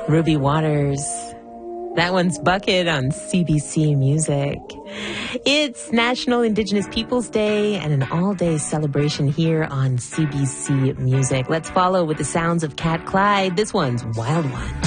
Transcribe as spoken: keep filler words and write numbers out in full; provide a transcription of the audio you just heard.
Ruby Waters. That one's Bucket on C B C Music. It's National Indigenous Peoples Day and an all-day celebration here on C B C Music. Let's follow with the sounds of Cat Clyde. This one's Wild One.